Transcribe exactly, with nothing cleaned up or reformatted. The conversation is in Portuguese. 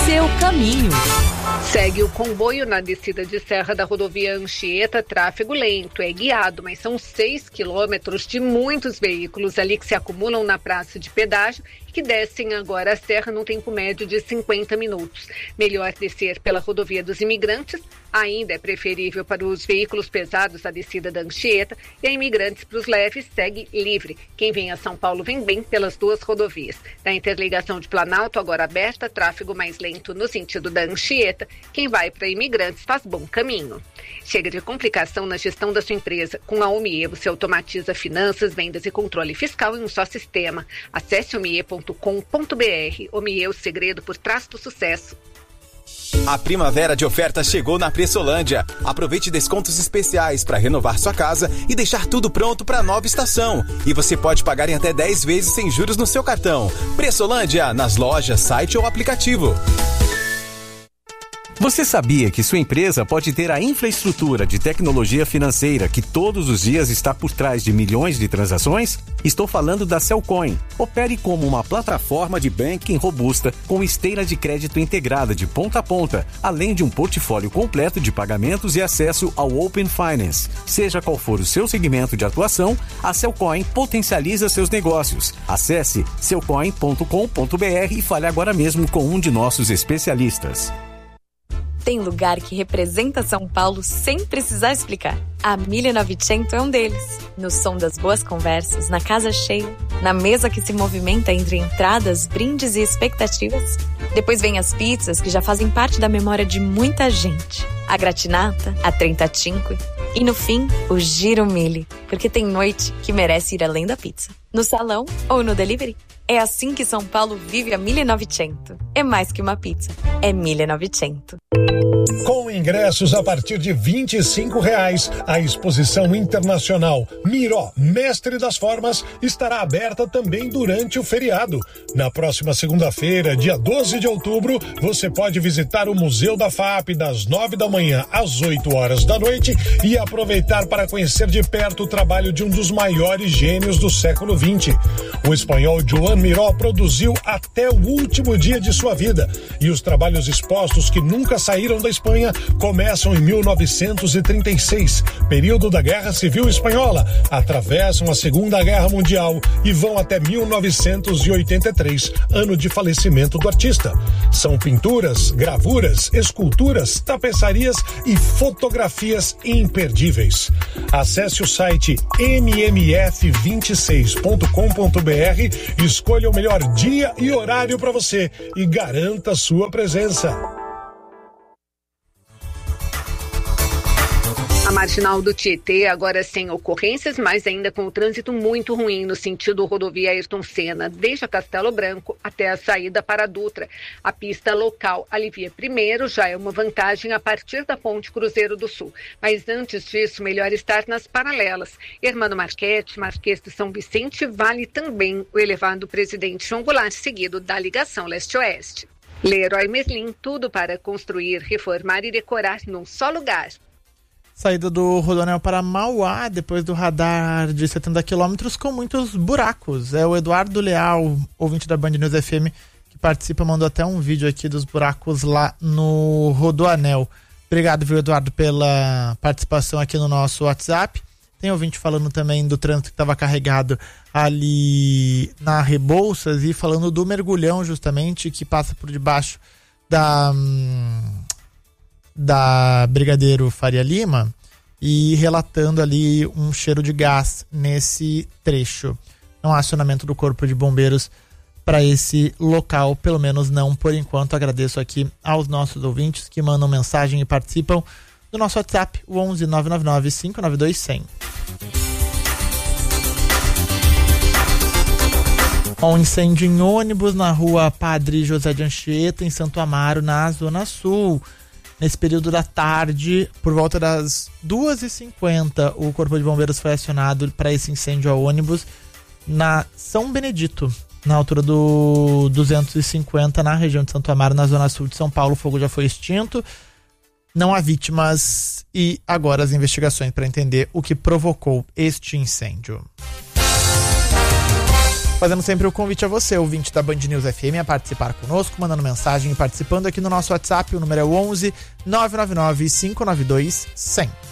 seu caminho. Segue o comboio na descida de serra da rodovia Anchieta, tráfego lento, é guiado, mas são seis quilômetros de muitos veículos ali que se acumulam na praça de pedágio e que descem agora a serra num tempo médio de cinquenta minutos. Melhor descer pela rodovia dos Imigrantes, ainda é preferível para os veículos pesados a descida da Anchieta e a Imigrantes para os leves segue livre. Quem vem a São Paulo vem bem pelas duas rodovias. Da interligação de Planalto, agora aberta, tráfego mais lento no sentido da Anchieta. Quem vai para Imigrantes faz bom caminho. Chega de complicação na gestão da sua empresa. Com a Omie, você automatiza finanças, vendas e controle fiscal em um só sistema. Acesse omie ponto com ponto br. Omie, o segredo por trás do sucesso. A primavera de ofertas chegou na Pressolândia. Aproveite descontos especiais para renovar sua casa e deixar tudo pronto para a nova estação. E você pode pagar em até dez vezes sem juros no seu cartão. Pressolândia, nas lojas, site ou aplicativo. Você sabia que sua empresa pode ter a infraestrutura de tecnologia financeira que todos os dias está por trás de milhões de transações? Estou falando da Cellcoin. Opere como uma plataforma de banking robusta com esteira de crédito integrada de ponta a ponta, além de um portfólio completo de pagamentos e acesso ao Open Finance. Seja qual for o seu segmento de atuação, a Cellcoin potencializa seus negócios. Acesse cellcoin ponto com ponto br e fale agora mesmo com um de nossos especialistas. Tem lugar que representa São Paulo sem precisar explicar. A mille e novecento é um deles. No som das boas conversas, na casa cheia, na mesa que se movimenta entre entradas, brindes e expectativas. Depois vem as pizzas que já fazem parte da memória de muita gente. A gratinata, a trentacinque e no fim, o Giro Mille, porque tem noite que merece ir além da pizza. No salão ou no delivery. É assim que São Paulo vive a mille e novecento. É mais que uma pizza, é mille e novecento. Com ingressos a partir de vinte e cinco reais, a exposição internacional Miró, Mestre das Formas, estará aberta também durante o feriado. Na próxima segunda-feira, dia doze de outubro, você pode visitar o Museu da F A P das nove da manhã às oito horas da noite e aproveitar para conhecer de perto o trabalho de um dos maiores gênios do século vinte. O espanhol Joan Miró produziu até o último dia de sua vida e os trabalhos expostos que nunca saíram da Espanha começam em mil novecentos e trinta e seis, período da Guerra Civil Espanhola, atravessam a Segunda Guerra Mundial e vão até mil novecentos e oitenta e três, ano de falecimento do artista. São pinturas, gravuras, esculturas, tapeçarias e fotografias imperdíveis. Acesse o site m m f vinte e seis ponto com ponto br, escolha o melhor dia e horário para você e garanta sua presença. A marginal do Tietê agora sem ocorrências, mas ainda com o trânsito muito ruim no sentido rodovia Ayrton Senna, desde a Castelo Branco até a saída para a Dutra. A pista local alivia primeiro, já é uma vantagem a partir da ponte Cruzeiro do Sul. Mas antes disso, melhor estar nas paralelas. Hermano Marchetti, Marquês de São Vicente, vale também o elevado Presidente João Goulart, seguido da ligação leste-oeste. Leroy Merlin, tudo para construir, reformar e decorar num só lugar. Saída do Rodoanel para Mauá, depois do radar de setenta quilômetros, com muitos buracos. É o Eduardo Leal, ouvinte da Band News F M, que participa, mandou até um vídeo aqui dos buracos lá no Rodoanel. Obrigado, viu, Eduardo, pela participação aqui no nosso WhatsApp. Tem ouvinte falando também do trânsito que estava carregado ali na Rebouças e falando do mergulhão, justamente, que passa por debaixo da... Hum, da Brigadeiro Faria Lima e relatando ali um cheiro de gás nesse trecho. Não há acionamento do Corpo de Bombeiros para esse local, pelo menos não por enquanto. Agradeço aqui aos nossos ouvintes que mandam mensagem e participam do nosso WhatsApp, o onze nove nove nove cinco nove dois zero zero. Um incêndio em ônibus na rua Padre José de Anchieta, em Santo Amaro, na Zona Sul. Nesse período da tarde, por volta das duas e cinquenta, o Corpo de Bombeiros foi acionado para esse incêndio a ônibus na São Benedito, na altura do duzentos e cinquenta, na região de Santo Amaro, na Zona Sul de São Paulo. O fogo já foi extinto, não há vítimas e agora as investigações para entender o que provocou este incêndio. Fazendo sempre o convite a você, ouvinte da Band News F M, a participar conosco, mandando mensagem e participando aqui no nosso WhatsApp. O número é o onze nove nove nove cinco nove dois cem.